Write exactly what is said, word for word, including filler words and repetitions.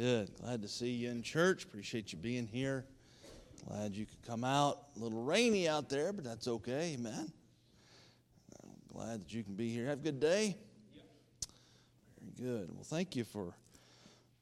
Good. Glad to see you in church. Appreciate you being here. Glad you could come out. A little rainy out there, but that's okay. Amen. I'm glad that you can be here. Have a good day. Very good. Well, thank you for